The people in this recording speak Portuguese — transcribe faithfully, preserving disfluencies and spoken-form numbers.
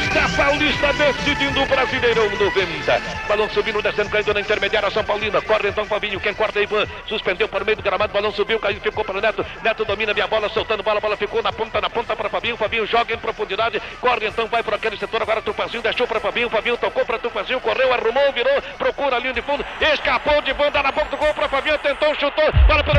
Paulista, Paulista decidindo o Brasileirão noventa. Balão subindo, descendo, caindo na intermediária São Paulina. Corre então Fabinho, quem corta é Ivan. Suspendeu para o meio do gramado, balão subiu, caiu, ficou para o Neto. Neto domina minha bola, soltando bola, bola ficou na ponta, na ponta para Fabinho. Fabinho joga em profundidade, corre então, vai para aquele setor. Agora Tupanzinho deixou para Fabinho. Fabinho tocou para Tupanzinho, correu, arrumou, virou, procura a linha de fundo, escapou de banda na boca do gol para Fabinho, tentou, chutou, bola pelo